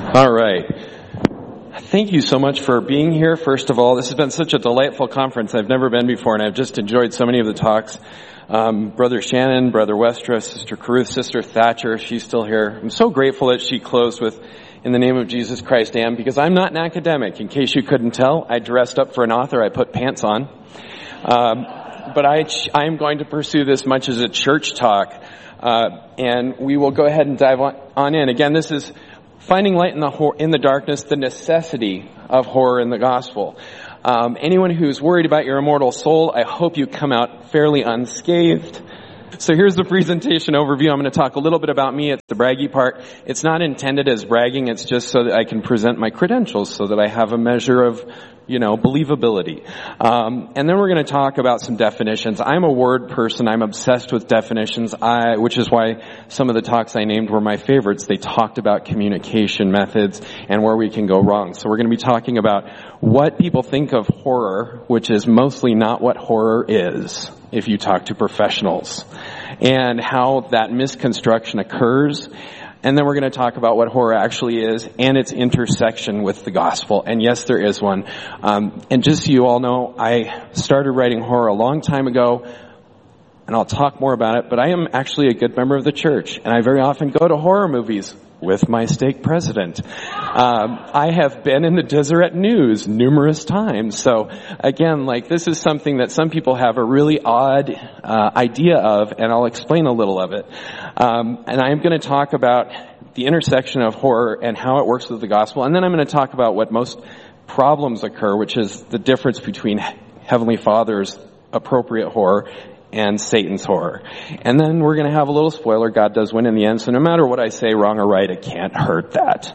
All right. Thank you so much for being here. First of all, this has been such a delightful conference. I've never been before, and I've just enjoyed so many of the talks. Brother Shannon, Brother Westra, Sister Caruth, Sister Thatcher, she's still here. I'm so grateful that she closed with, "In the name of Jesus Christ, Am," because I'm not an academic. In case you couldn't tell, I dressed up for an author. I put pants on. But I am going to pursue this much as a church talk. And we will go ahead and dive on in. Again, this is finding light in the darkness, the necessity of horror in the gospel. Anyone who's worried about your immortal soul, I hope you come out fairly unscathed. So here's the presentation overview. I'm going to talk a little bit about me. It's the braggy part. It's not intended as bragging. It's just so that I can present my credentials so that I have a measure of, believability. And then we're going to talk about some definitions. I'm a word person. I'm obsessed with definitions, which is why some of the talks I named were my favorites. They talked about communication methods and where we can go wrong. So we're going to be talking about what people think of horror, which is mostly not what horror is if you talk to professionals, and how that misconstruction occurs. And then we're going to talk about what horror actually is and its intersection with the gospel. And yes, there is one. And just so you all know, I started writing horror a long time ago, and I'll talk more about it, but I am actually a good member of the church, and I very often go to horror movies with my stake president. I have been in the Deseret News numerous times. So again, this is something that some people have a really odd idea of, and I'll explain a little of it. And I'm going to talk about the intersection of horror and how it works with the gospel. And then I'm going to talk about what most problems occur, which is the difference between Heavenly Father's appropriate horror and Satan's horror. And then we're going to have a little spoiler. God does win in the end, so no matter what I say, wrong or right, it can't hurt that.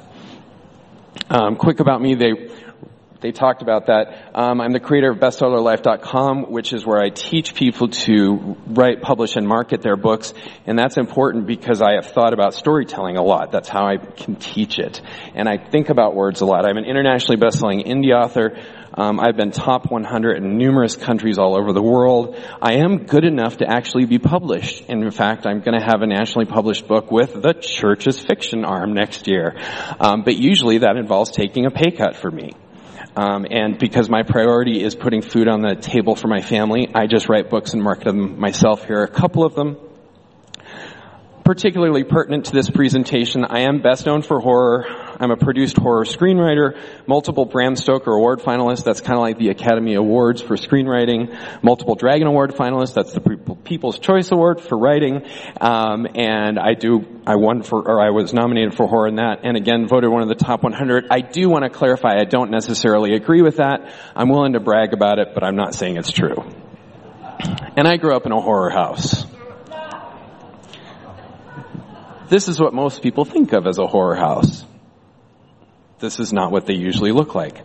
Quick about me, they talked about that. I'm the creator of bestsellerlife.com, which is where I teach people to write, publish, and market their books. And that's important because I have thought about storytelling a lot. That's how I can teach it. And I think about words a lot. I'm an internationally best-selling indie author. I've been top 100 in numerous countries all over the world. I am good enough to actually be published. And in fact, I'm going to have a nationally published book with the church's fiction arm next year. But usually that involves taking a pay cut for me. And because my priority is putting food on the table for my family, I just write books and market them myself. Here are a couple of them. Particularly pertinent to this presentation, I am best known for horror. I'm a produced horror screenwriter, multiple Bram Stoker Award finalist. That's kind of like the Academy Awards for screenwriting. Multiple Dragon Award finalist. That's the People's Choice Award for writing. And I was nominated for horror in that, and again voted one of the top 100. I do want to clarify, I don't necessarily agree with that. I'm willing to brag about it, but I'm not saying it's true. And I grew up in a horror house. This is what most people think of as a horror house. This is not what they usually look like.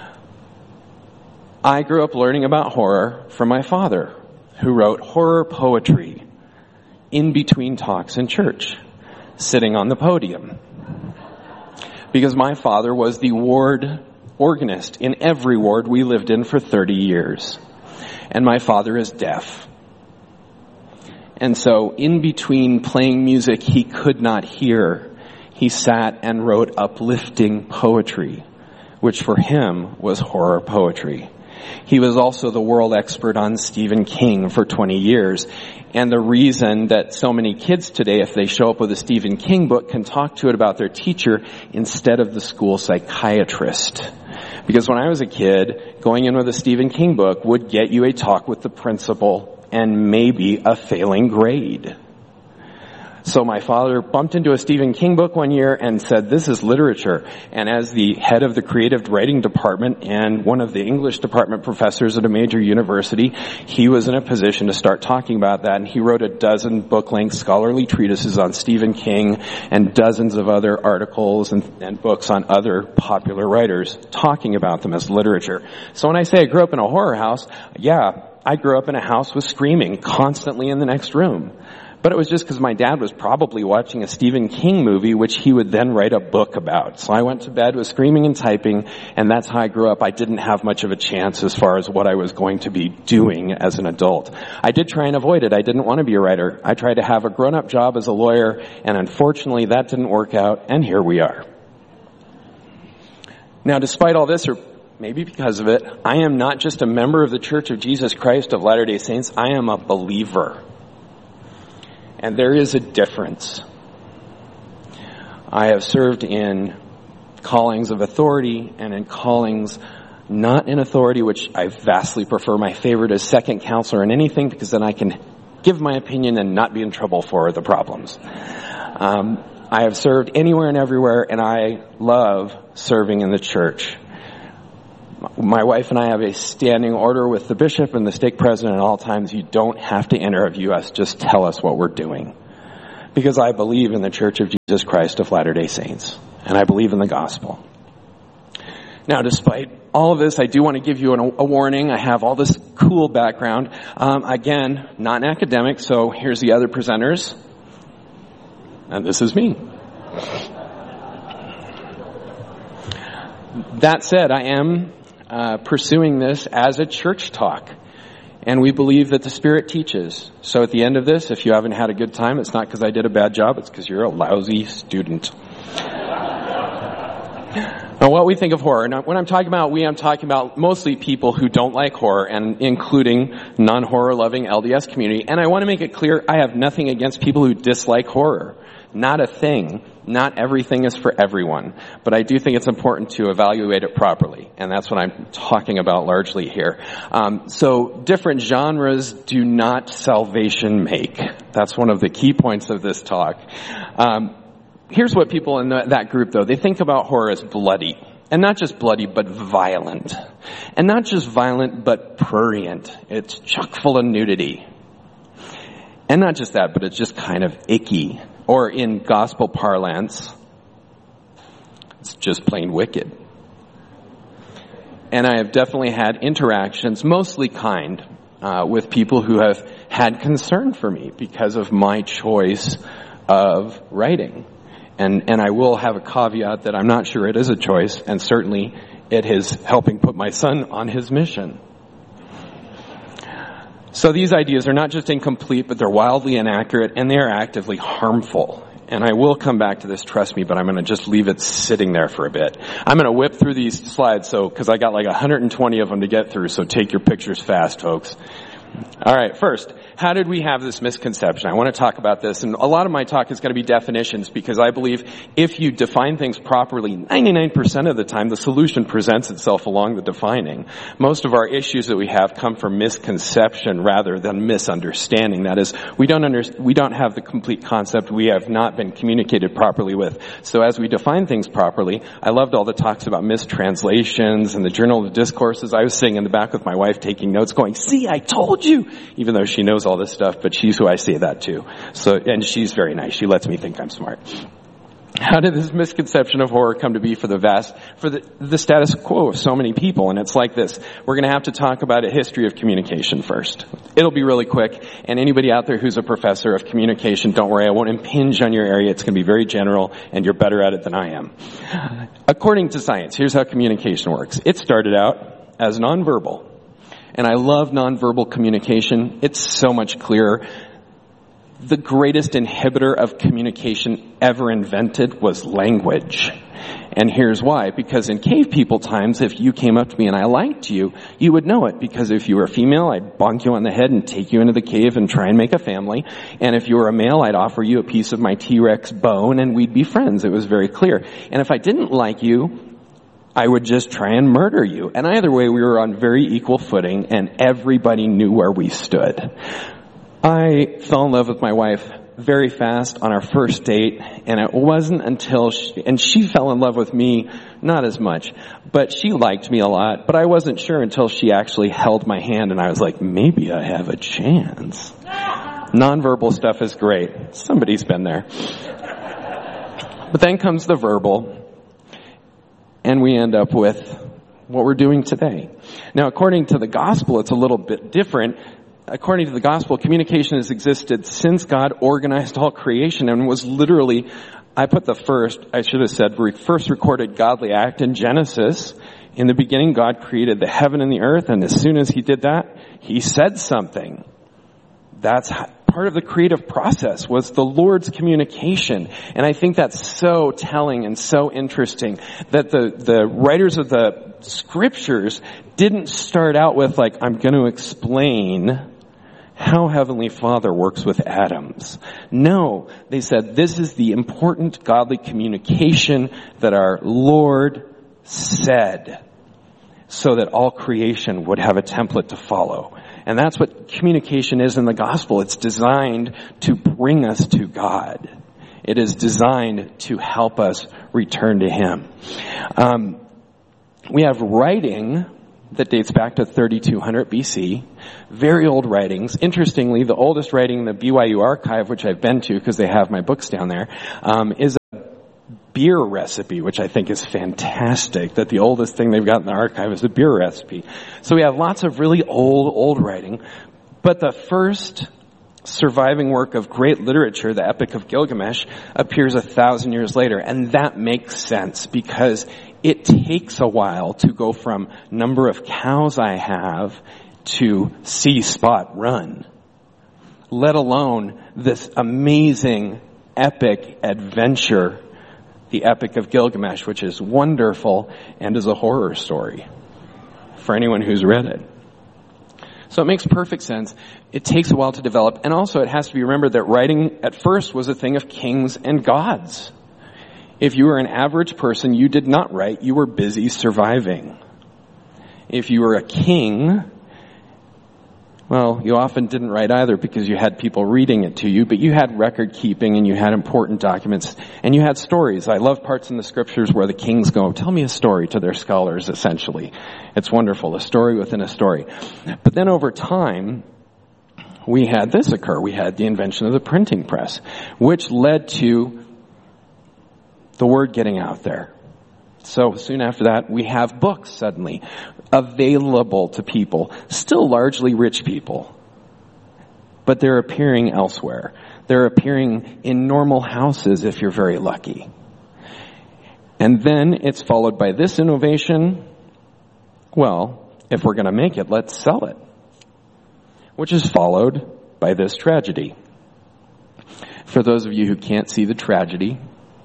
I grew up learning about horror from my father, who wrote horror poetry in between talks in church, sitting on the podium. Because my father was the ward organist in every ward we lived in for 30 years. And my father is deaf. And so in between playing music he could not hear, he sat and wrote uplifting poetry, which for him was horror poetry. He was also the world expert on Stephen King for 20 years. And the reason that so many kids today, if they show up with a Stephen King book, can talk to it about their teacher instead of the school psychiatrist. Because when I was a kid, going in with a Stephen King book would get you a talk with the principal and maybe a failing grade. So my father bumped into a Stephen King book one year and said, "This is literature." And as the head of the creative writing department and one of the English department professors at a major university, he was in a position to start talking about that. And he wrote a dozen book-length scholarly treatises on Stephen King and dozens of other articles and books on other popular writers talking about them as literature. So when I say I grew up in a horror house, yeah, I grew up in a house with screaming constantly in the next room. But it was just because my dad was probably watching a Stephen King movie, which he would then write a book about. So I went to bed with screaming and typing, and that's how I grew up. I didn't have much of a chance as far as what I was going to be doing as an adult. I did try and avoid it. I didn't want to be a writer. I tried to have a grown-up job as a lawyer, and unfortunately that didn't work out, and here we are. Now, despite all this, or maybe because of it, I am not just a member of the Church of Jesus Christ of Latter-day Saints. I am a believer. And there is a difference. I have served in callings of authority and in callings not in authority, which I vastly prefer. My favorite is second counselor in anything, because then I can give my opinion and not be in trouble for the problems. I have served anywhere and everywhere, and I love serving in the church. My wife and I have a standing order with the bishop and the stake president at all times. You don't have to interview us, just tell us what we're doing. Because I believe in the Church of Jesus Christ of Latter-day Saints, and I believe in the gospel. Now, despite all of this, I do want to give you a warning. I have all this cool background. Again, not an academic, so here's the other presenters. And this is me. That said, I am pursuing this as a church talk. And we believe that the Spirit teaches. So at the end of this, if you haven't had a good time, it's not because I did a bad job, it's because you're a lousy student. Now, what we think of horror. Now, when I'm talking about I'm talking about mostly people who don't like horror, and including non-horror loving LDS community. And I want to make it clear, I have nothing against people who dislike horror. Not a thing. Not everything is for everyone. But I do think it's important to evaluate it properly. And that's what I'm talking about largely here. So different genres do not salvation make. That's one of the key points of this talk. Here's what people in that group, though, they think about horror as bloody. And not just bloody, but violent. And not just violent, but prurient. It's chock full of nudity. And not just that, but it's just kind of icky. Or in gospel parlance, it's just plain wicked. And I have definitely had interactions, mostly kind, with people who have had concern for me because of my choice of writing. And I will have a caveat that I'm not sure it is a choice, and certainly it is helping put my son on his mission. So these ideas are not just incomplete, but they're wildly inaccurate, and they are actively harmful. And I will come back to this, trust me, but I'm going to just leave it sitting there for a bit. I'm going to whip through these slides, because I got like 120 of them to get through, so take your pictures fast, folks. All right, first, how did we have this misconception? I want to talk about this, and a lot of my talk is going to be definitions, because I believe if you define things properly, 99% of the time the solution presents itself along the defining. Most of our issues that we have come from misconception rather than misunderstanding. That is, we don't have the complete concept. We have not been communicated properly with. So as we define things properly, I loved all the talks about mistranslations and the Journal of Discourses. I was sitting in the back with my wife taking notes going, "See, I told you," even though she knows all this stuff, but she's who I say that to. So, and she's very nice. She lets me think I'm smart. How did this misconception of horror come to be for the status quo of so many people? And it's like this. We're going to have to talk about a history of communication first. It'll be really quick. And anybody out there who's a professor of communication, don't worry, I won't impinge on your area. It's going to be very general, and you're better at it than I am. According to science, here's how communication works. It started out as nonverbal. And I love nonverbal communication. It's so much clearer. The greatest inhibitor of communication ever invented was language. And here's why. Because in cave people times, if you came up to me and I liked you, you would know it. Because if you were a female, I'd bonk you on the head and take you into the cave and try and make a family. And if you were a male, I'd offer you a piece of my T-Rex bone and we'd be friends. It was very clear. And if I didn't like you, I would just try and murder you. And either way, we were on very equal footing, and everybody knew where we stood. I fell in love with my wife very fast on our first date, and it wasn't until she fell in love with me, not as much, but she liked me a lot, but I wasn't sure until she actually held my hand, and I was like, maybe I have a chance. Nonverbal stuff is great. Somebody's been there. But then comes the verbal. And we end up with what we're doing today. Now, according to the gospel, it's a little bit different. According to the gospel, communication has existed since God organized all creation and was literally, I should have said, first recorded godly act in Genesis. In the beginning, God created the heaven and the earth, and as soon as he did that, he said something. That's part of the creative process, was the Lord's communication. And I think that's so telling and so interesting that the writers of the scriptures didn't start out with like, I'm going to explain how Heavenly Father works with atoms. No, they said this is the important godly communication that our Lord said, so that all creation would have a template to follow. And that's what communication is in the gospel. It's designed to bring us to God. It is designed to help us return to Him. We have writing that dates back to 3200 BC. Very old writings. Interestingly, the oldest writing in the BYU archive, which I've been to because they have my books down there, is a beer recipe, which I think is fantastic, that the oldest thing they've got in the archive is a beer recipe. So we have lots of really old writing. But the first surviving work of great literature, the Epic of Gilgamesh, appears 1,000 years later. And that makes sense because it takes a while to go from number of cows I have to see Spot run, let alone this amazing epic adventure, the Epic of Gilgamesh, which is wonderful and is a horror story for anyone who's read it. So it makes perfect sense. It takes a while to develop, and also it has to be remembered that writing at first was a thing of kings and gods. If you were an average person, you did not write. You were busy surviving. If you were a king, well, you often didn't write either because you had people reading it to you, but you had record keeping and you had important documents and you had stories. I love parts in the scriptures where the kings go, tell me a story to their scholars, essentially. It's wonderful, a story within a story. But then over time, we had this occur. We had the invention of the printing press, which led to the word getting out there. So soon after that, we have books suddenly available to people, still largely rich people, but they're appearing elsewhere. They're appearing in normal houses if you're very lucky. And then it's followed by this innovation. Well, if we're going to make it, let's sell it. Which is followed by this tragedy. For those of you who can't see the tragedy,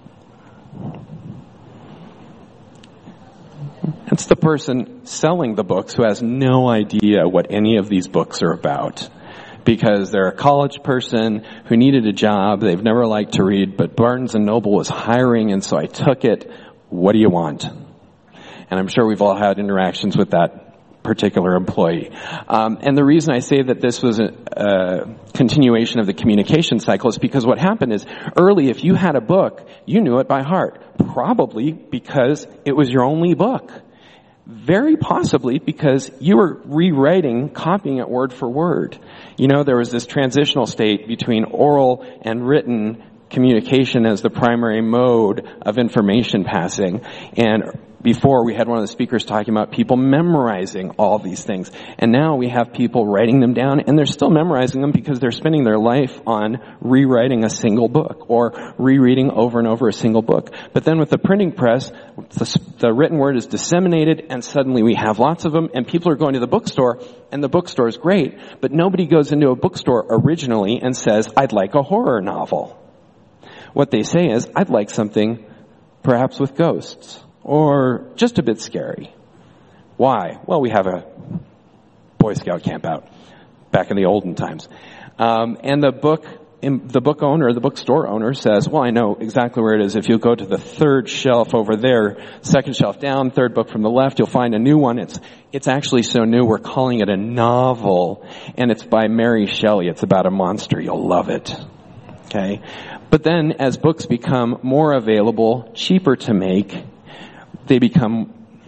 it's the person selling the books who has no idea what any of these books are about. Because they're a college person who needed a job. They've never liked to read, but Barnes & Noble was hiring, and so I took it. What do you want? And I'm sure we've all had interactions with that particular employee. And the reason I say that this was a continuation of the communication cycle is because what happened is early, if you had a book, you knew it by heart. Probably because it was your only book. Very possibly because you were rewriting, copying it word for word. You know, there was this transitional state between oral and written communication as the primary mode of information passing. And before, we had one of the speakers talking about people memorizing all these things. And now we have people writing them down, and they're still memorizing them because they're spending their life on rewriting a single book or rereading over and over a single book. But then with the printing press, the written word is disseminated, and suddenly we have lots of them, and people are going to the bookstore, and the bookstore is great, but nobody goes into a bookstore originally and says, I'd like a horror novel. What they say is, I'd like something perhaps with ghosts. Or just a bit scary. Why? Well, we have a Boy Scout camp out back in the olden times. And the book owner, the bookstore owner says, well, I know exactly where it is. If you go to the third shelf over there, second shelf down, third book from the left, you'll find a new one. It's actually so new, we're calling it a novel. And it's by Mary Shelley. It's about a monster. You'll love it. Okay? But then as books become more available, cheaper to make, they become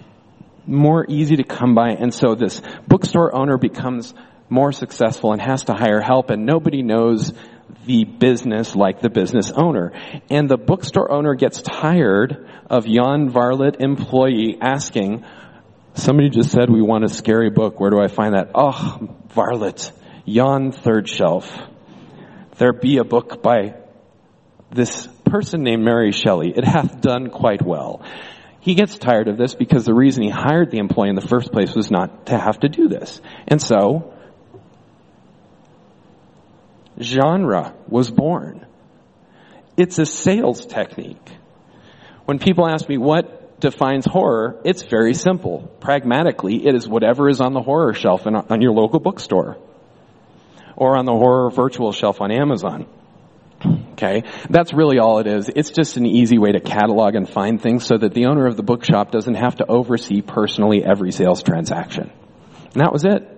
more easy to come by, and so this bookstore owner becomes more successful and has to hire help, and nobody knows the business like the business owner. And the bookstore owner gets tired of Jan Varlet employee asking, somebody just said we want a scary book, where do I find that? Oh, Varlet, Jan third shelf. There be a book by this person named Mary Shelley. It hath done quite well. He gets tired of this because the reason he hired the employee in the first place was not to have to do this. And so genre was born. It's a sales technique. When people ask me what defines horror, it's very simple. Pragmatically, it is whatever is on the horror shelf on your local bookstore or on the horror virtual shelf on Amazon. Okay? That's really all it is. It's just an easy way to catalog and find things so that the owner of the bookshop doesn't have to oversee personally every sales transaction. And that was it.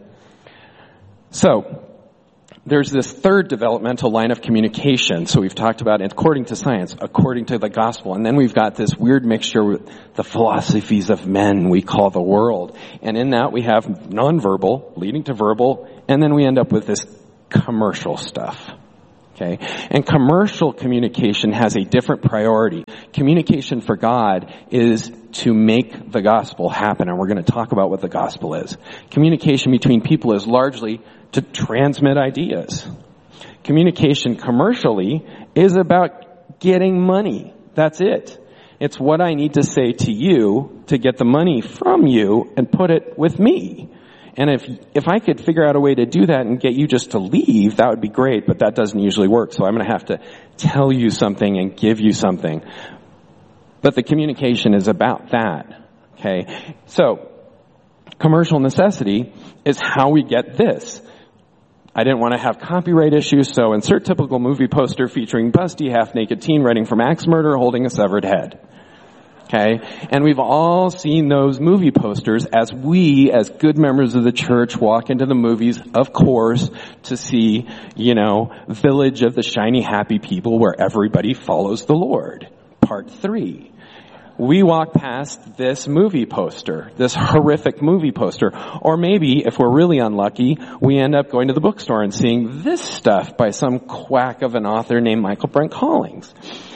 So, there's this third developmental line of communication. So we've talked about it according to science, according to the gospel. And then we've got this weird mixture with the philosophies of men we call the world. And in that we have nonverbal leading to verbal. And then we end up with this commercial stuff. Okay? And commercial communication has a different priority. Communication for God is to make the gospel happen. And we're going to talk about what the gospel is. Communication between people is largely to transmit ideas. Communication commercially is about getting money. That's it. It's what I need to say to you to get the money from you and put it with me. And if I could figure out a way to do that and get you just to leave, that would be great, but that doesn't usually work. So I'm going to have to tell you something and give you something. But the communication is about that. Okay? So, commercial necessity is how we get this. I didn't want to have copyright issues, so insert typical movie poster featuring busty, half-naked teen running from axe murder holding a severed head. Okay? And we've all seen those movie posters as we, as good members of the church, walk into the movies, of course, to see, Village of the Shiny Happy People where everybody follows the Lord. Part 3. We walk past this movie poster, this horrific movie poster. Or maybe, if we're really unlucky, we end up going to the bookstore and seeing this stuff by some quack of an author named Michael Brent Collins.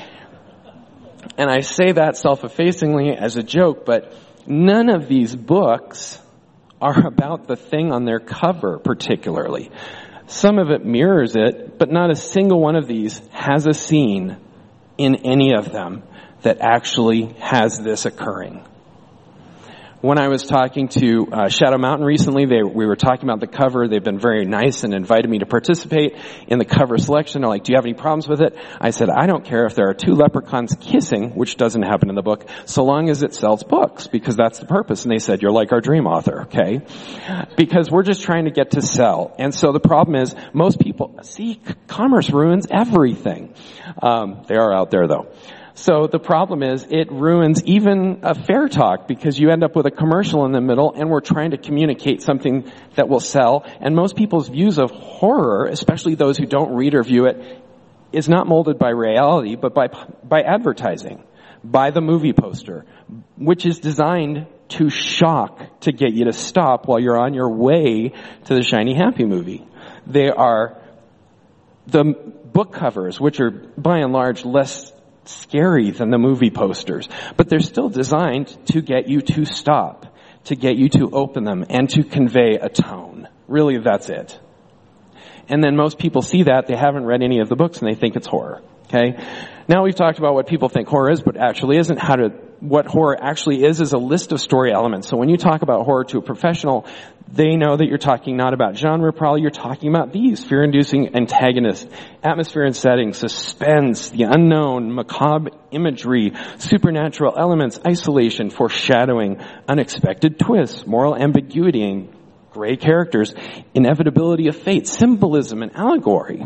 And I say that self-effacingly as a joke, but none of these books are about the thing on their cover particularly. Some of it mirrors it, but not a single one of these has a scene in any of them that actually has this occurring. When I was talking to Shadow Mountain recently, we were talking about the cover. They've been very nice and invited me to participate in the cover selection. They're like, do you have any problems with it? I said, I don't care if there are two leprechauns kissing, which doesn't happen in the book, so long as it sells books, because that's the purpose. And they said, you're like our dream author, okay? Because we're just trying to get to sell. And so the problem is, most people, commerce ruins everything. They are out there though. So the problem is it ruins even a fair talk because you end up with a commercial in the middle and we're trying to communicate something that will sell. And most people's views of horror, especially those who don't read or view it, is not molded by reality, but by advertising, by the movie poster, which is designed to shock, to get you to stop while you're on your way to the Shiny Happy movie. They are the book covers, which are by and large less scary than the movie posters, but they're still designed to get you to stop, to get you to open them, and to convey a tone. Really, that's it. And then most people see that, they haven't read any of the books, and they think it's horror. Okay? Now we've talked about what people think horror is, but actually isn't. What horror actually is a list of story elements. So when you talk about horror to a professional, they know that you're talking not about genre, probably you're talking about these: fear-inducing antagonists, atmosphere and setting, suspense, the unknown, macabre imagery, supernatural elements, isolation, foreshadowing, unexpected twists, moral ambiguity, and gray characters, inevitability of fate, symbolism, and allegory.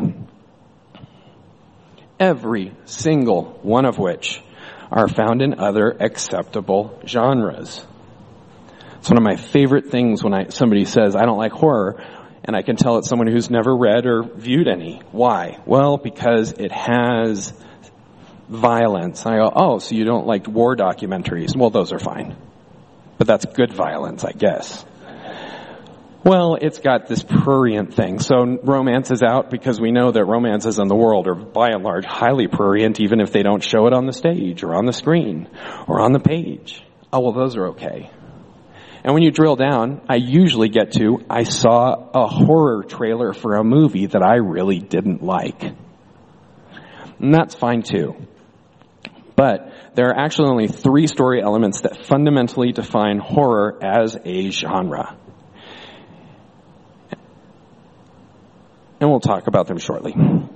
Every single one of which are found in other acceptable genres. It's one of my favorite things when somebody says, I don't like horror, and I can tell it's someone who's never read or viewed any. Why? Well, because it has violence. I go, oh, so you don't like war documentaries? Well, those are fine. But that's good violence, I guess. Well, it's got this prurient thing. So romance is out because we know that romances in the world are by and large highly prurient, even if they don't show it on the stage or on the screen or on the page. Oh, well, those are okay. And when you drill down, I usually get to, I saw a horror trailer for a movie that I really didn't like. And that's fine too. But there are actually only 3 story elements that fundamentally define horror as a genre. and we'll talk about them shortly.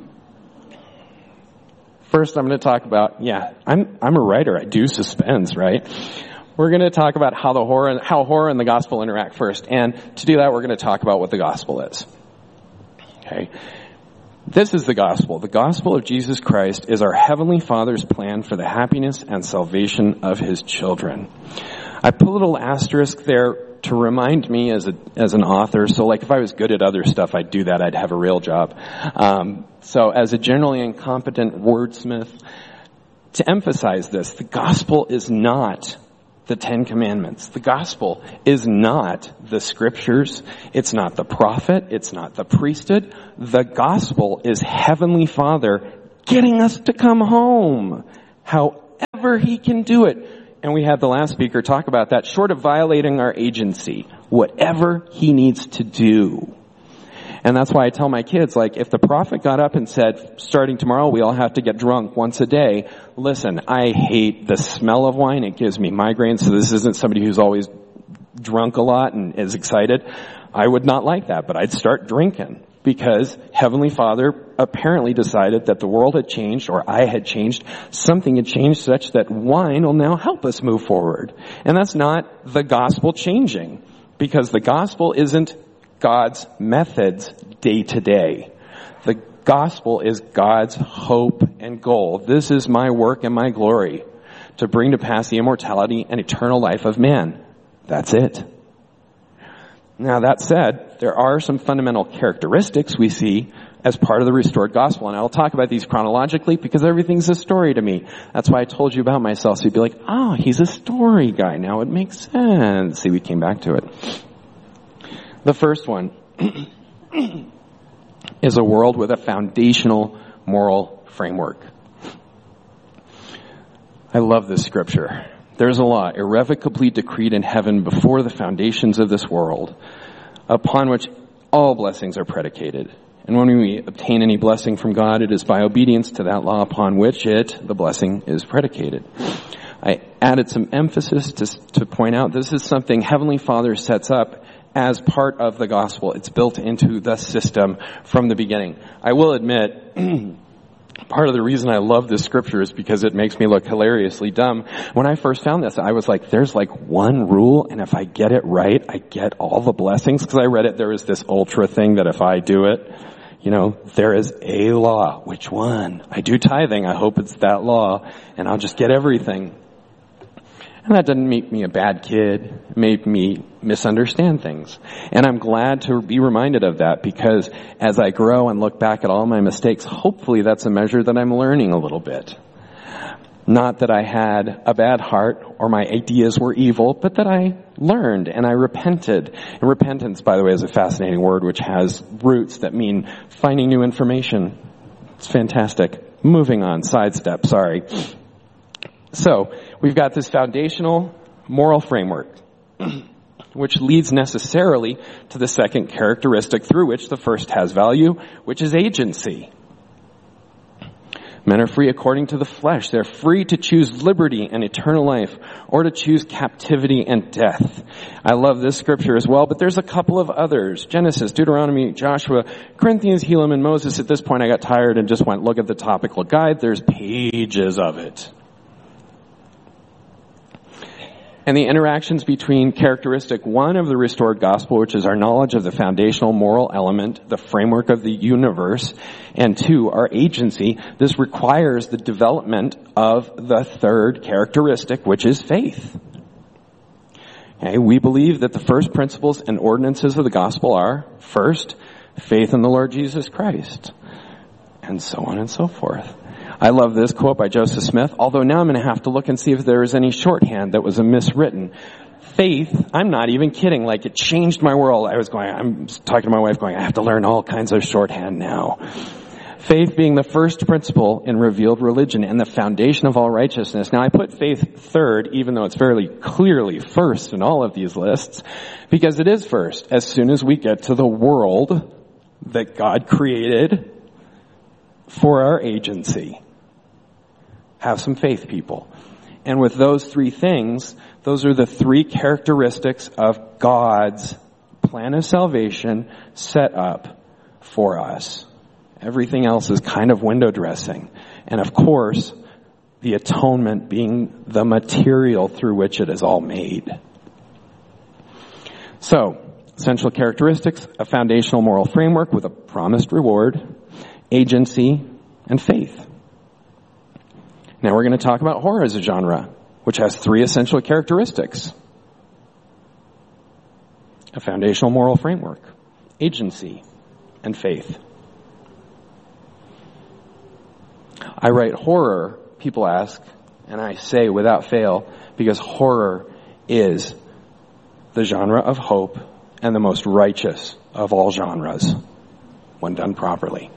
First, I'm going to talk about, I'm a writer. I do suspense, right? We're going to talk about how horror and the gospel interact first. And to do that, we're going to talk about what the gospel is. Okay. This is the gospel. The gospel of Jesus Christ is our Heavenly Father's plan for the happiness and salvation of His children. I put a little asterisk there to remind me as an author. So like if I was good at other stuff, I'd do that. I'd have a real job. So as a generally incompetent wordsmith, to emphasize this, the gospel is not the Ten Commandments. The gospel is not the scriptures. It's not the prophet. It's not the priesthood. The gospel is Heavenly Father getting us to come home, however He can do it. And we had the last speaker talk about that, short of violating our agency, whatever He needs to do. And that's why I tell my kids, like, if the prophet got up and said, starting tomorrow, we all have to get drunk once a day, listen, I hate the smell of wine. It gives me migraines, so this isn't somebody who's always drunk a lot and is excited. I would not like that, but I'd start drinking because Heavenly Father apparently decided that the world had changed, or I had changed. Something had changed such that wine will now help us move forward. And that's not the gospel changing, because the gospel isn't God's methods day to day. The gospel is God's hope and goal. This is my work and my glory, to bring to pass the immortality and eternal life of man. That's it. Now that said, there are some fundamental characteristics we see as part of the restored gospel, and I'll talk about these chronologically because everything's a story to me. That's why I told you about myself, so you'd be like, oh, he's a story guy. Now it makes sense. See, we came back to it. The first one is a world with a foundational moral framework. I love this scripture. There's a law irrevocably decreed in heaven before the foundations of this world, upon which all blessings are predicated. And when we obtain any blessing from God, it is by obedience to that law upon which the blessing is predicated. I added some emphasis to point out this is something Heavenly Father sets up as part of the gospel. It's built into the system from the beginning. I will admit, part of the reason I love this scripture is because it makes me look hilariously dumb. When I first found this, I was like, there's like one rule, and if I get it right, I get all the blessings. Because I read it, there was this ultra thing that if I do it, there is a law. Which one? I do tithing. I hope it's that law, and I'll just get everything. And that didn't make me a bad kid. It made me misunderstand things. And I'm glad to be reminded of that, because as I grow and look back at all my mistakes, hopefully that's a measure that I'm learning a little bit. Not that I had a bad heart or my ideas were evil, but that I learned and I repented. And repentance, by the way, is a fascinating word which has roots that mean finding new information. It's fantastic. Moving on, sidestep, sorry. So, we've got this foundational moral framework, which leads necessarily to the second characteristic through which the first has value, which is agency. Men are free according to the flesh. They're free to choose liberty and eternal life, or to choose captivity and death. I love this scripture as well, but there's a couple of others. Genesis, Deuteronomy, Joshua, Corinthians, Helaman, and Moses. At this point I got tired and just went look at the topical guide. There's pages of it. And the interactions between characteristic one of the restored gospel, which is our knowledge of the foundational moral element, the framework of the universe, and two, our agency, this requires the development of the third characteristic, which is faith. Okay, we believe that the first principles and ordinances of the gospel are, first, faith in the Lord Jesus Christ, and so on and so forth. I love this quote by Joseph Smith, although now I'm going to have to look and see if there is any shorthand that was miswritten. Faith, I'm not even kidding, like it changed my world. I'm talking to my wife going, I have to learn all kinds of shorthand now. Faith being the first principle in revealed religion and the foundation of all righteousness. Now I put faith third, even though it's fairly clearly first in all of these lists, because it is first as soon as we get to the world that God created for our agency. Have some faith, people. And with those three things, those are the three characteristics of God's plan of salvation set up for us. Everything else is kind of window dressing. And of course, the atonement being the material through which it is all made. So, essential characteristics, a foundational moral framework with a promised reward, agency, and faith. Now we're going to talk about horror as a genre, which has 3 essential characteristics. A foundational moral framework, agency, and faith. I write horror, people ask, and I say without fail, because horror is the genre of hope and the most righteous of all genres when done properly.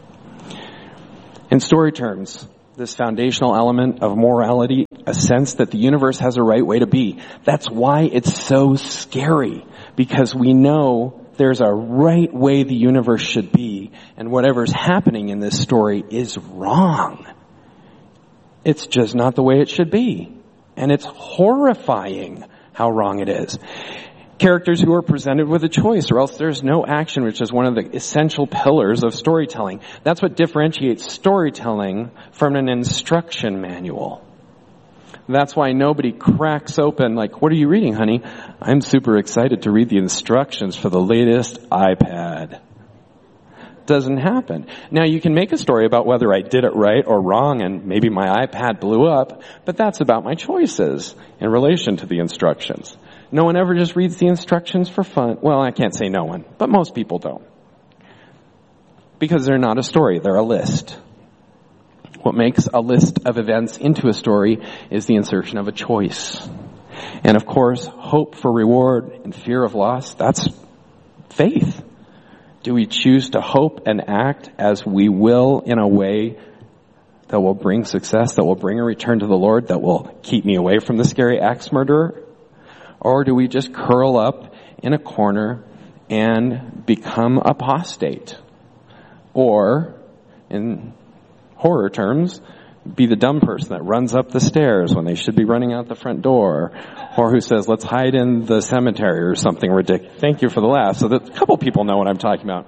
In story terms, this foundational element of morality, a sense that the universe has a right way to be. That's why it's so scary, because we know there's a right way the universe should be, and whatever's happening in this story is wrong. It's just not the way it should be. And it's horrifying how wrong it is. Characters who are presented with a choice, or else there's no action, which is one of the essential pillars of storytelling. That's what differentiates storytelling from an instruction manual. That's why nobody cracks open, like, what are you reading, honey? I'm super excited to read the instructions for the latest iPad. Doesn't happen. Now, you can make a story about whether I did it right or wrong, and maybe my iPad blew up, but that's about my choices in relation to the instructions. No one ever just reads the instructions for fun. Well, I can't say no one, but most people don't. Because they're not a story, they're a list. What makes a list of events into a story is the insertion of a choice. And of course, hope for reward and fear of loss, that's faith. Do we choose to hope and act as we will in a way that will bring success, that will bring a return to the Lord, that will keep me away from the scary axe murderer? Or do we just curl up in a corner and become apostate? Or, in horror terms, be the dumb person that runs up the stairs when they should be running out the front door, or who says, let's hide in the cemetery or something ridiculous. Thank you for the laugh. So that a couple people know what I'm talking about.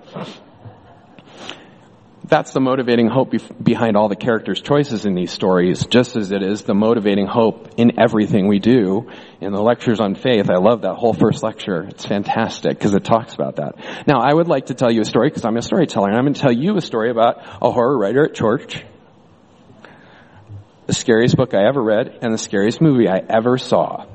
That's the motivating hope behind all the characters' choices in these stories, just as it is the motivating hope in everything we do. In the lectures on faith, I love that whole first lecture. It's fantastic because it talks about that. Now, I would like to tell you a story because I'm a storyteller, and I'm going to tell you a story about a horror writer at church, the scariest book I ever read, and the scariest movie I ever saw.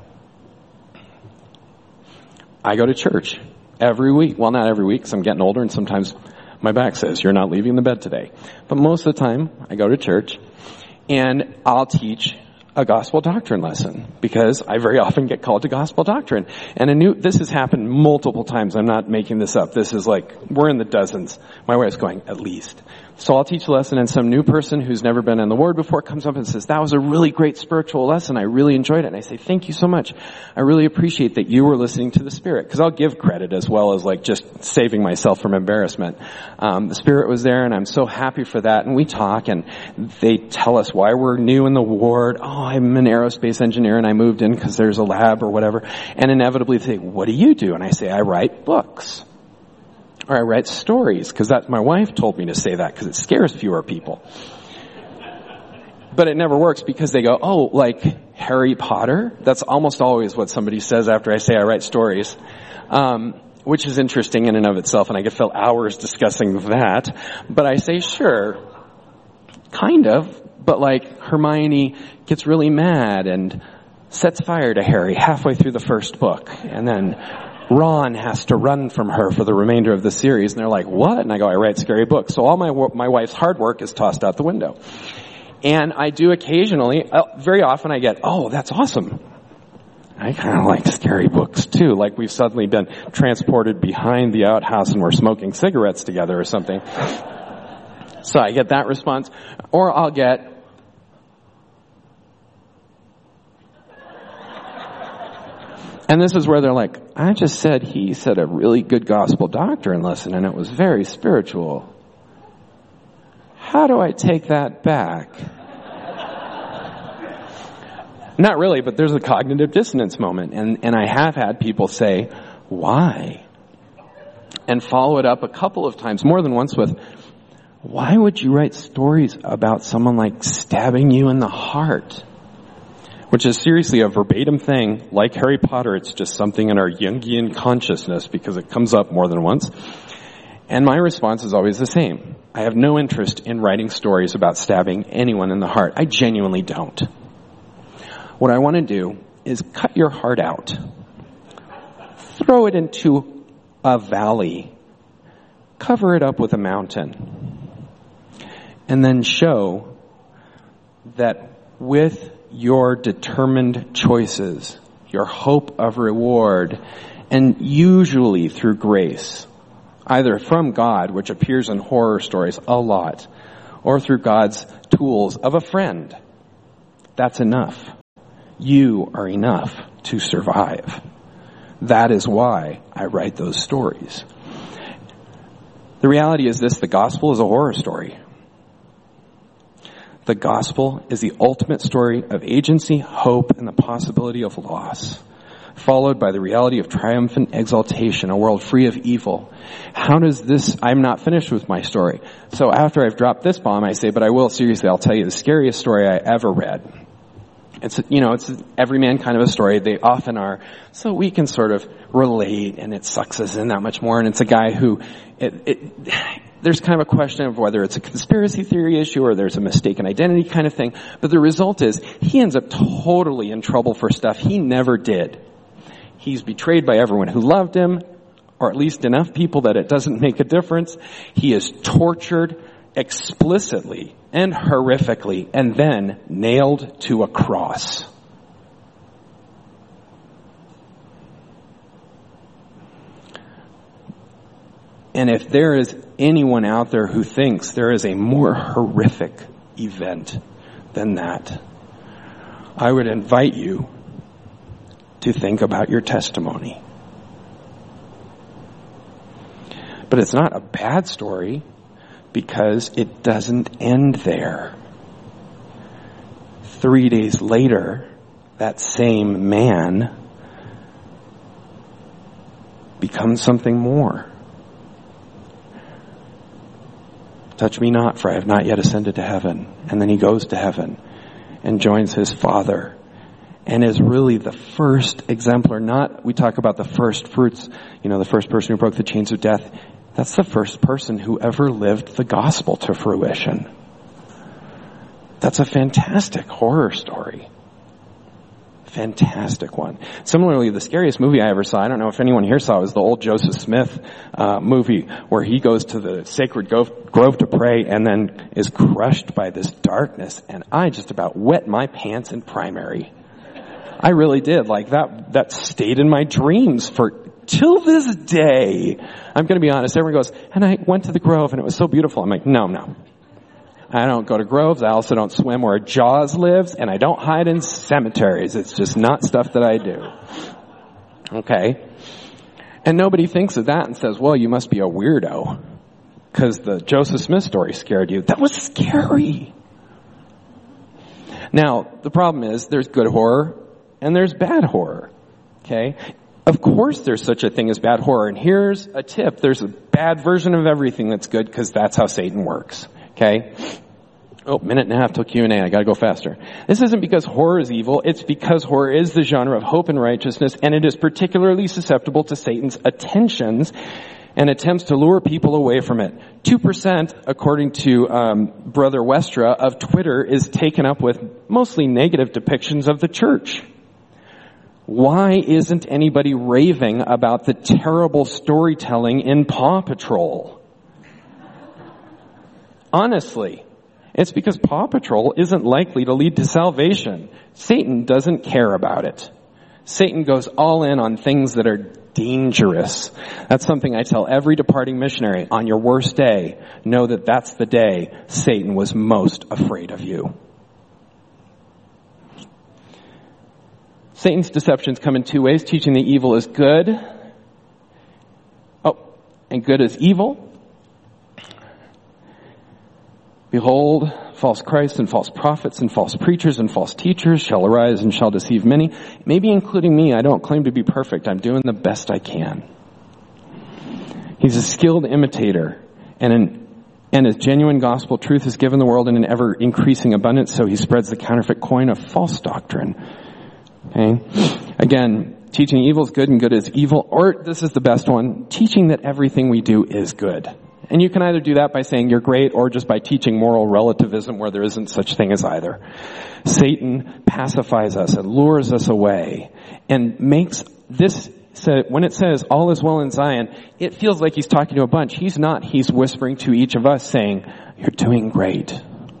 I go to church every week. Well, not every week because I'm getting older and sometimes my back says, you're not leaving the bed today. But most of the time, I go to church and I'll teach a gospel doctrine lesson because I very often get called to gospel doctrine. And this has happened multiple times. I'm not making this up. This is like, we're in the dozens. My wife's going, at least. So I'll teach a lesson and some new person who's never been in the Word before comes up and says, that was a really great spiritual lesson. I really enjoyed it. And I say, thank you so much. I really appreciate that you were listening to the Spirit. Because I'll give credit as well as like just saving myself from embarrassment. The Spirit was there and I'm so happy for that. And we talk and they tell us why we're new in the Ward. Oh, I'm an aerospace engineer and I moved in because there's a lab or whatever. And inevitably they say, what do you do? And I say, I write books. Or I write stories, because my wife told me to say that, because it scares fewer people. But it never works, because they go, oh, like Harry Potter? That's almost always what somebody says after I say I write stories. Which is interesting in and of itself, and I could fill hours discussing that. But I say, sure, kind of, but like Hermione gets really mad and sets fire to Harry halfway through the first book, and then Ron has to run from her for the remainder of the series. And they're like, what? And I go, I write scary books. So all my wife's hard work is tossed out the window. And I do occasionally, very often I get, oh, that's awesome. I kind of like scary books too. Like we've suddenly been transported behind the outhouse and we're smoking cigarettes together or something. So I get that response. Or I'll get, and this is where they're like, I just said he said a really good gospel doctrine lesson and it was very spiritual. How do I take that back? Not really, but there's a cognitive dissonance moment. And I have had people say, why? and follow it up a couple of times, more than once, with, why would you write stories about someone like stabbing you in the heart? Which is seriously a verbatim thing. Like Harry Potter, it's just something in our Jungian consciousness because it comes up more than once. And my response is always the same. I have no interest in writing stories about stabbing anyone in the heart. I genuinely don't. What I want to do is cut your heart out. Throw it into a valley. Cover it up with a mountain. And then show that with your determined choices, your hope of reward, and usually through grace, either from God, which appears in horror stories a lot, or through God's tools of a friend, that's enough. You are enough to survive. That is why I write those stories. The reality is this: the gospel is a horror story. The gospel is the ultimate story of agency, hope, and the possibility of loss, followed by the reality of triumphant exaltation, a world free of evil. How does this... I'm not finished with my story. So after I've dropped this bomb, I say, but I will, seriously, I'll tell you the scariest story I ever read. It's an everyman kind of a story. They often are. So we can sort of relate, and it sucks us in that much more. And it's a guy who... there's kind of a question of whether it's a conspiracy theory issue or there's a mistaken identity kind of thing. But the result is he ends up totally in trouble for stuff he never did. He's betrayed by everyone who loved him, or at least enough people that it doesn't make a difference. He is tortured explicitly and horrifically and then nailed to a cross. And if there is anyone out there who thinks there is a more horrific event than that, I would invite you to think about your testimony. But it's not a bad story because it doesn't end there. 3 days later, that same man becomes something more. Touch me not, for I have not yet ascended to heaven. And then he goes to heaven and joins his Father and is really the first exemplar. We talk about the first fruits, the first person who broke the chains of death. That's the first person who ever lived the gospel to fruition. That's a fantastic horror story. Fantastic one. Similarly, the scariest movie I ever saw, I don't know if anyone here saw it, was the old Joseph Smith movie where he goes to the sacred grove to pray and then is crushed by this darkness. And I just about wet my pants in primary. I really did. Like that stayed in my dreams till this day. I'm going to be honest. Everyone goes, and I went to the grove and it was so beautiful. I'm like, no. I don't go to groves. I also don't swim where Jaws lives, and I don't hide in cemeteries. It's just not stuff that I do. Okay? And nobody thinks of that and says, well, you must be a weirdo because the Joseph Smith story scared you. That was scary. Now, the problem is there's good horror and there's bad horror. Okay? Of course there's such a thing as bad horror. And here's a tip. There's a bad version of everything that's good because that's how Satan works. Okay? Minute and a half till Q&A. I gotta go faster. This isn't because horror is evil. It's because horror is the genre of hope and righteousness, and it is particularly susceptible to Satan's attentions and attempts to lure people away from it. 2%, according to Brother Westra, of Twitter is taken up with mostly negative depictions of the church. Why isn't anybody raving about the terrible storytelling in Paw Patrol? Honestly, it's because Paw Patrol isn't likely to lead to salvation. Satan doesn't care about it. Satan goes all in on things that are dangerous. That's something I tell every departing missionary. On your worst day, know that that's the day Satan was most afraid of you. Satan's deceptions come in two ways: teaching that evil is good, and good is evil. Behold, false Christs and false prophets and false preachers and false teachers shall arise and shall deceive many, maybe including me. I don't claim to be perfect. I'm doing the best I can. He's a skilled imitator, and as genuine gospel truth is given the world in an ever-increasing abundance, so he spreads the counterfeit coin of false doctrine. Okay? Again, teaching evil is good and good is evil, or this is the best one, teaching that everything we do is good. And you can either do that by saying you're great, or just by teaching moral relativism where there isn't such thing as either. Satan pacifies us and lures us away and makes this, when it says all is well in Zion, it feels like he's talking to a bunch. He's not. He's whispering to each of us saying, you're doing great.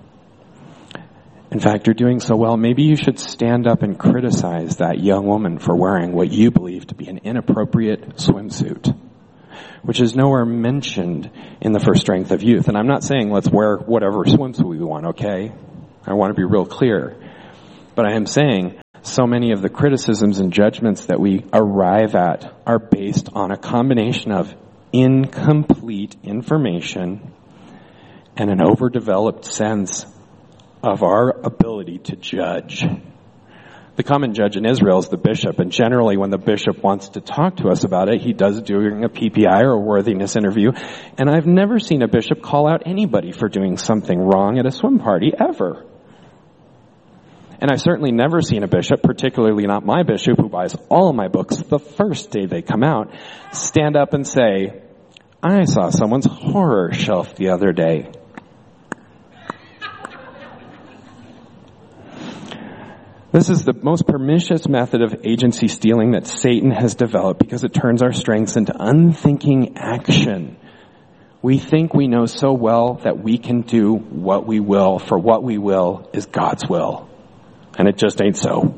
In fact, you're doing so well, maybe you should stand up and criticize that young woman for wearing what you believe to be an inappropriate swimsuit, which is nowhere mentioned in the first strength of youth. And I'm not saying let's wear whatever swimsuit we want, okay? I want to be real clear. But I am saying so many of the criticisms and judgments that we arrive at are based on a combination of incomplete information and an overdeveloped sense of our ability to judge. The common judge in Israel is the bishop, and generally when the bishop wants to talk to us about it, he does it during a PPI or a worthiness interview, and I've never seen a bishop call out anybody for doing something wrong at a swim party, ever. And I've certainly never seen a bishop, particularly not my bishop who buys all of my books the first day they come out, stand up and say, I saw someone's horror shelf the other day. This is the most pernicious method of agency stealing that Satan has developed because it turns our strengths into unthinking action. We think we know so well that we can do what we will, for what we will is God's will. And it just ain't so.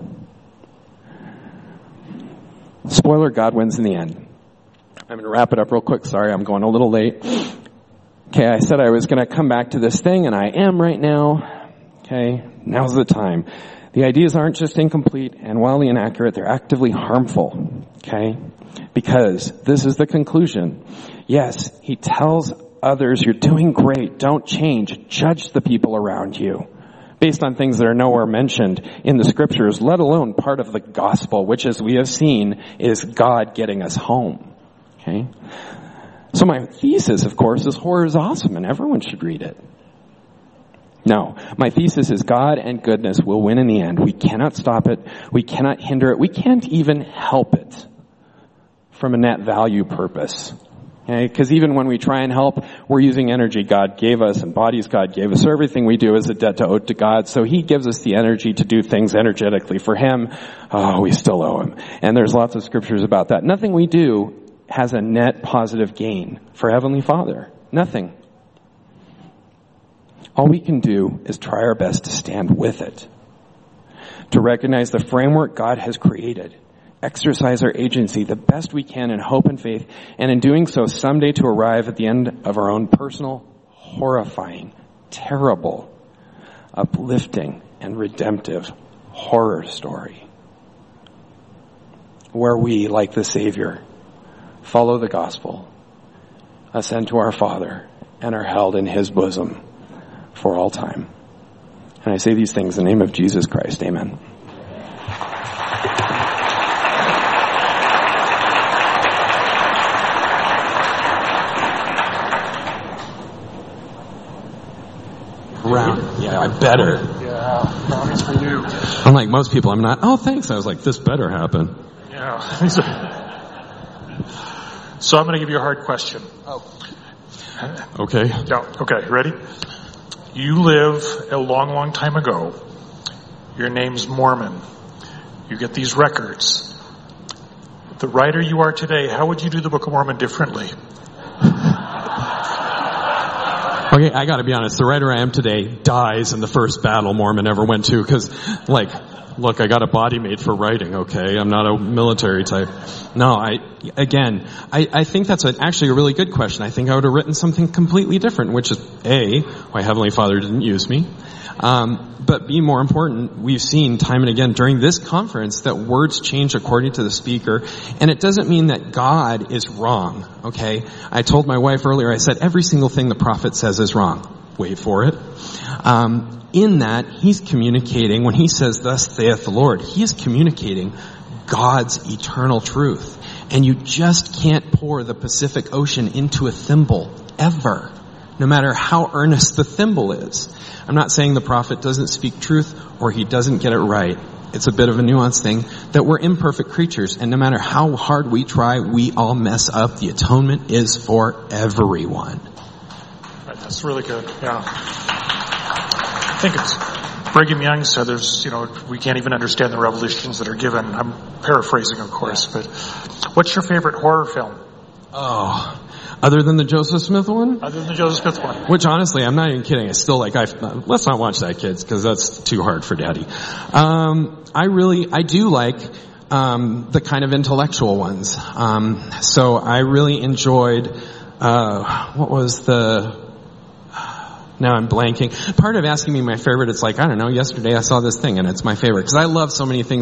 Spoiler, God wins in the end. I'm going to wrap it up real quick. Sorry, I'm going a little late. Okay, I said I was going to come back to this thing, and I am right now. Okay, now's the time. The ideas aren't just incomplete and wildly inaccurate, they're actively harmful. Okay? Because this is the conclusion. Yes, he tells others, you're doing great, don't change, judge the people around you. Based on things that are nowhere mentioned in the scriptures, let alone part of the gospel, which as we have seen is God getting us home. Okay? So my thesis, of course, is horror is awesome and everyone should read it. No, my thesis is God and goodness will win in the end. We cannot stop it. We cannot hinder it. We can't even help it from a net value purpose. Okay? Because even when we try and help, we're using energy God gave us and bodies God gave us. So everything we do is a debt to owe to God. So he gives us the energy to do things energetically for him. Oh, we still owe him. And there's lots of scriptures about that. Nothing we do has a net positive gain for Heavenly Father. Nothing. All we can do is try our best to stand with it, to recognize the framework God has created, exercise our agency the best we can in hope and faith, and in doing so someday to arrive at the end of our own personal, horrifying, terrible, uplifting, and redemptive horror story, where we, like the Savior, follow the gospel, ascend to our Father, and are held in his bosom for all time. And I say these things in the name of Jesus Christ. Amen. Round. Yeah, I better. Yeah, brownies for you. Unlike most people, I'm not, oh, thanks. I was like, this better happen. Yeah. So I'm going to give you a hard question. Oh. Okay. Yeah. Okay, ready? You live a long, long time ago. Your name's Mormon. You get these records. The writer you are today, how would you do the Book of Mormon differently? Okay, I gotta be honest, the writer I am today dies in the first battle Mormon ever went to, cause, look, I got a body made for writing, okay? I'm not a military type. No, I think that's actually a really good question. I think I would have written something completely different, which is, A, why Heavenly Father didn't use me. But B, more important, we've seen time and again during this conference that words change according to the speaker, and it doesn't mean that God is wrong, okay? I told my wife earlier, I said every single thing the prophet says is wrong. Wait for it. In that, he's communicating, when he says, thus saith the Lord, he is communicating God's eternal truth. And you just can't pour the Pacific Ocean into a thimble, ever, no matter how earnest the thimble is. I'm not saying the prophet doesn't speak truth or he doesn't get it right. It's a bit of a nuanced thing that we're imperfect creatures, and no matter how hard we try, we all mess up. The atonement is for everyone. Right, that's really good. Yeah. I think it's Brigham Young said we can't even understand the revelations that are given. I'm paraphrasing, of course, but what's your favorite horror film? Oh, other than the Joseph Smith one? Other than the Joseph Smith one. Which honestly, I'm not even kidding. I still let's not watch that, kids, because that's too hard for Daddy. I do like the kind of intellectual ones. So I really enjoyed, what was now I'm blanking. Part of asking me my favorite, it's like, I don't know, yesterday I saw this thing and it's my favorite. Because I love so many things